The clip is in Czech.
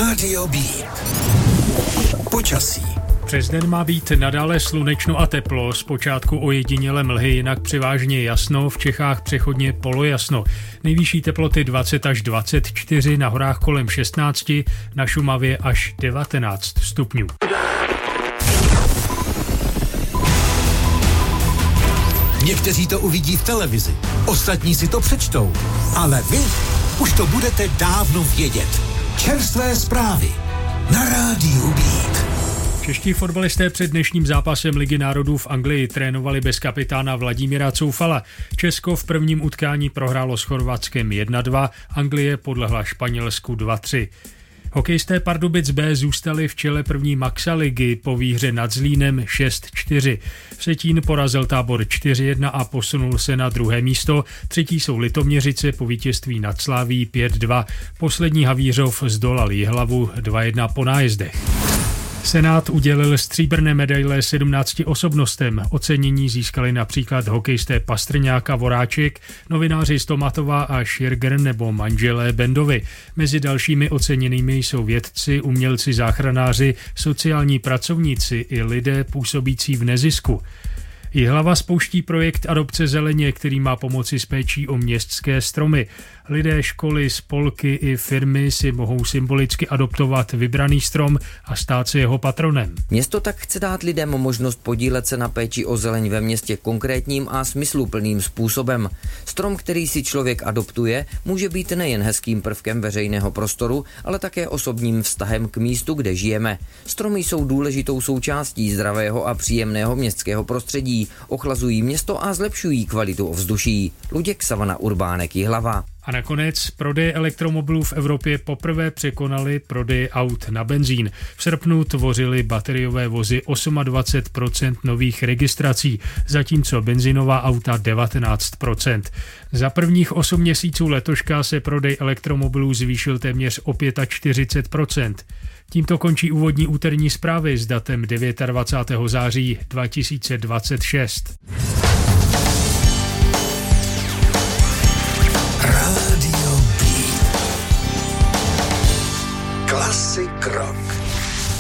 Rádio B. Počasí. Přes den má být nadále slunečno a teplo, zpočátku ojediněle mlhy, jinak převážně jasno, v Čechách přechodně polojasno. Nejvyšší teploty 20 až 24, na horách kolem 16, na Šumavě až 19 stupňů. Někteří to uvidí v televizi, ostatní si to přečtou, ale vy už to budete dávno vědět. Čerstvé zprávy na Rádiu Beat. Čeští fotbalisté před dnešním zápasem Ligy národů v Anglii trénovali bez kapitána Vladimíra Coufala. Česko v prvním utkání prohrálo s Chorvatskem 1-2, Anglie podlehla Španělsku 2-3. Hokejisté Pardubic B zůstali v čele první Maxa ligy po výhře nad Zlínem 6-4. Vsetín porazil Tábor 4-1 a posunul se na druhé místo. Třetí jsou Litoměřice po vítězství nad Slaví 5-2. Poslední Havířov zdolal Jihlavu 2-1 po nájezdech. Senát udělil stříbrné medaile 17 osobnostem. Ocenění získali například hokejisté Pastrňák a Voráček, novináři Stomatova a Širger nebo manželé Bendovi. Mezi dalšími oceněnými jsou vědci, umělci, záchranáři, sociální pracovníci i lidé působící v nezisku. Jihlava spouští projekt Adopce zeleně, který má pomoci s péčí o městské stromy. Lidé, školy, spolky i firmy si mohou symbolicky adoptovat vybraný strom a stát se jeho patronem. Město tak chce dát lidem možnost podílet se na péči o zeleň ve městě konkrétním a smysluplným způsobem. Strom, který si člověk adoptuje, může být nejen hezkým prvkem veřejného prostoru, ale také osobním vztahem k místu, kde žijeme. Stromy jsou důležitou součástí zdravého a příjemného městského prostředí, ochlazují město a zlepšují kvalitu ovzduší. Luděk Savana Urbánek, Jihlava. A nakonec prodeje elektromobilů v Evropě poprvé překonaly prodeje aut na benzín. V srpnu tvořily bateriové vozy 28% nových registrací, zatímco benzinová auta 19%. Za prvních 8 měsíců letoška se prodej elektromobilů zvýšil téměř o 45%. Tímto končí úvodní úterní zprávy s datem 29. září 2026.